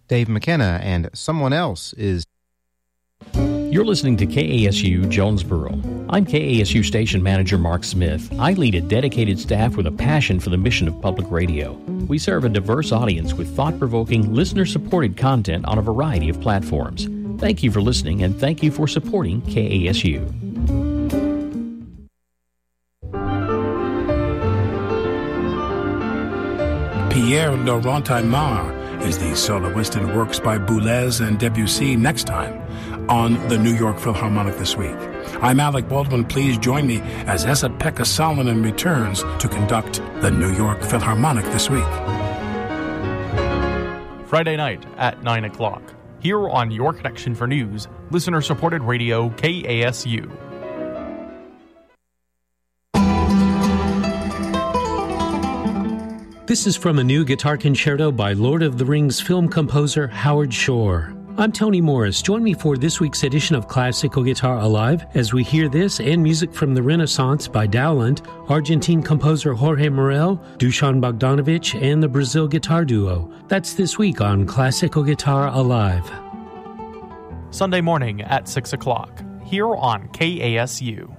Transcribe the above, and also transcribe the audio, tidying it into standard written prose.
Dave McKenna, and someone else is... You're listening to KASU Jonesboro. I'm KASU Station Manager Mark Smith. I lead a dedicated staff with a passion for the mission of public radio. We serve a diverse audience with thought-provoking, listener-supported content on a variety of platforms. Thank you for listening, and thank you for supporting KASU. Pierre Laurent-Aimard is the soloist and works by Boulez and Debussy next time on the New York Philharmonic This Week. I'm Alec Baldwin. Please join me as Esa-Pekka Salonen returns to conduct the New York Philharmonic This Week. Friday night at 9 o'clock. Here on Your Connection for News, listener-supported radio KASU. This is from a new guitar concerto by Lord of the Rings film composer Howard Shore. I'm Tony Morris. Join me for this week's edition of Classical Guitar Alive as we hear this and music from the Renaissance by Dowland, Argentine composer Jorge Morel, Dusan Bogdanovic, and the Brazil Guitar Duo. That's this week on Classical Guitar Alive. Sunday morning at 6 o'clock, here on KASU.